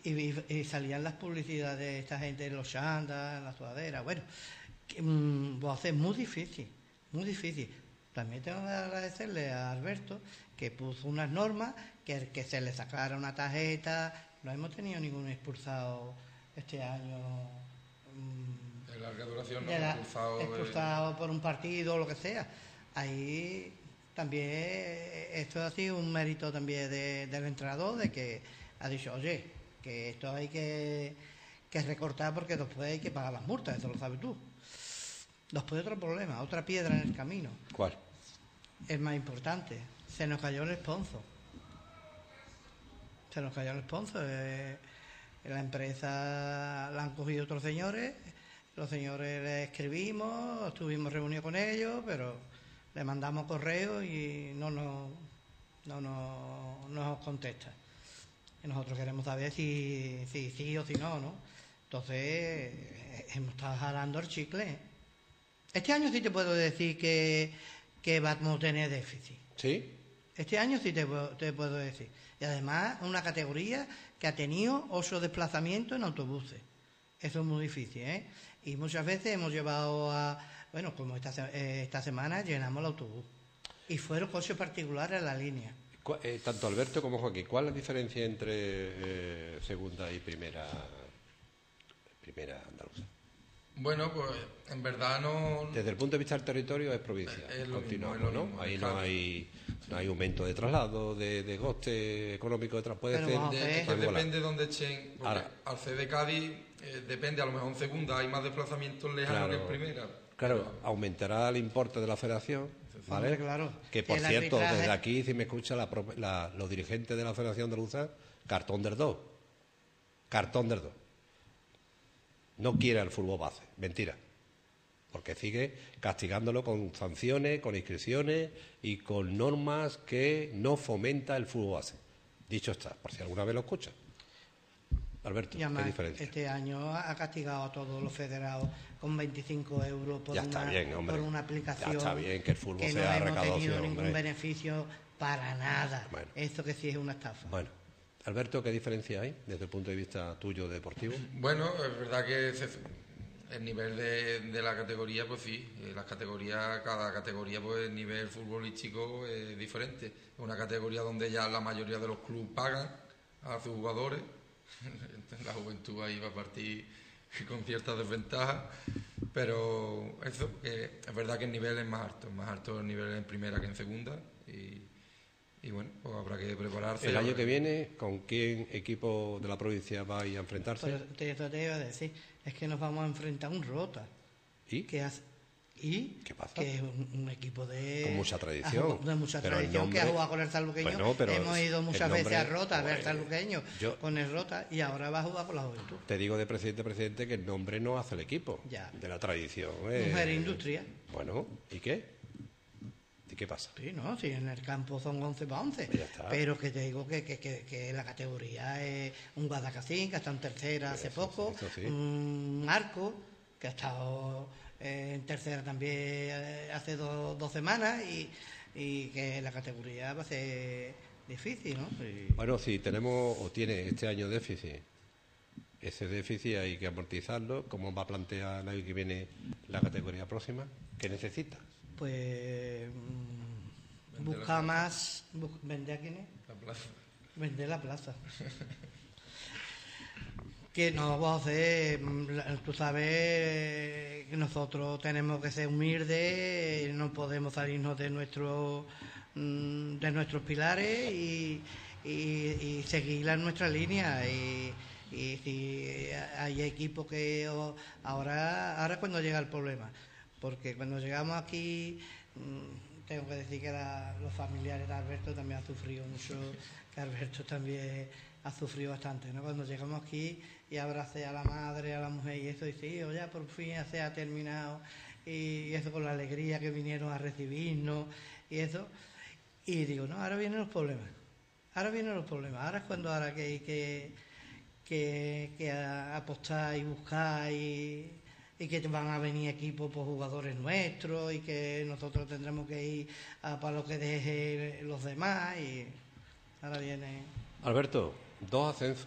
y salían las publicidades de esta gente en los chandas, en la sudadera. Bueno, pues es muy difícil, muy difícil. También tengo que agradecerle a Alberto que puso unas normas, que se le sacara una tarjeta. No hemos tenido ningún expulsado este año. De larga duración, no expulsado por un partido o lo que sea. Ahí también esto ha sido un mérito también del entrenador, de que ha dicho, oye, que esto hay que recortar porque después hay que pagar las multas, eso lo sabes tú. Después otro problema, otra piedra en el camino. ¿Cuál? Es más importante, se nos cayó el sponsor. La empresa la han cogido otros señores, los señores le escribimos, estuvimos reunidos con ellos, pero le mandamos correo y no nos contesta. Y nosotros queremos saber si sí o si no, ¿no? Entonces, hemos estado jalando el chicle. Este año sí te puedo decir que vamos a tener déficit. ¿Sí? Este año sí te puedo decir. Y además, una categoría que ha tenido 8 desplazamientos en autobuses. Eso es muy difícil, ¿eh? Y muchas veces hemos llevado bueno, como esta semana llenamos el autobús. Y fueron coches particulares en la línea. Tanto Alberto como Joaquín, ¿cuál es la diferencia entre segunda y primera andaluza? Bueno, pues en verdad no... Desde el punto de vista del territorio es provincia. Continuamos, ¿no? Ahí no hay aumento de traslado, de coste económico de transporte. Depende de dónde echen. Ahora, al CD Cádiz depende, a lo mejor en segunda hay más desplazamientos lejanos que en primera. Claro, aumentará el importe de la federación, ¿vale? Claro. Que por cierto, desde aquí, si me escucha los dirigentes de la Federación Andaluza, cartón del 2. No quiere el fútbol base, mentira, porque sigue castigándolo con sanciones, con inscripciones y con normas que no fomenta el fútbol base. Dicho está, por si alguna vez lo escucha. Alberto, además, ¿qué diferencia? Este año ha castigado a todos los federados con 25 euros por una aplicación. Ya está bien que el fútbol que sea no hemos tenido ningún hombre. beneficio para nada. Bueno. Esto que sí es una estafa. Bueno. Alberto, ¿qué diferencia hay desde el punto de vista tuyo deportivo? Bueno, es verdad que el nivel de la categoría, pues sí, cada categoría, pues el nivel futbolístico es diferente. Es una categoría donde ya la mayoría de los clubes pagan a sus jugadores. La juventud ahí va a partir con cierta desventaja, pero eso, es verdad que el nivel es más alto el nivel en primera que en segunda y bueno, pues habrá que prepararse. ¿El año que viene con qué equipo de la provincia va a enfrentarse? Pues te iba a decir, es que nos vamos a enfrentar a un Rota. ¿Y? ¿Qué pasa? Que es un equipo con mucha tradición. De mucha tradición, que ha jugado con el Sanluqueño. Hemos ido muchas veces a Rota a ver Sanluqueño con el Rota y ahora va a jugar con la Juventud. Te digo de presidente que el nombre no hace el equipo. Ya. De la tradición. Mujer Industria. Bueno, ¿y qué? ¿Y qué pasa? Sí, no, si en el campo son 11 para 11. Pero que te digo que la categoría es un Guadalcacín, que ha estado en tercera hace poco, sí. Un Arco, que ha estado en tercera también hace dos semanas y que la categoría va a ser difícil, ¿no? Bueno, si tenemos o tiene este año déficit, ese déficit hay que amortizarlo. ¿Cómo va a plantear el año que viene la categoría próxima? ¿Qué necesita? Pues buscar más. ¿Vender a quién es? La plaza. Vender la plaza. Que no vamos a hacer. Tú sabes que nosotros tenemos que ser humildes, no podemos salirnos de nuestros pilares y seguir en nuestra línea. Y si hay equipos que ahora es cuando llega el problema. Porque cuando llegamos aquí, tengo que decir que los familiares de Alberto también han sufrido mucho, que Alberto también ha sufrido bastante, ¿no? Cuando llegamos aquí y abracé a la madre, a la mujer y eso, y sí, ya por fin se ha terminado, y eso con la alegría que vinieron a recibirnos y eso, y digo, no, ahora vienen los problemas, ahora es cuando que hay que apostar y buscar y que van a venir equipos por jugadores nuestros y que nosotros tendremos que ir para lo que deje los demás y ahora viene... Alberto, 2 ascensos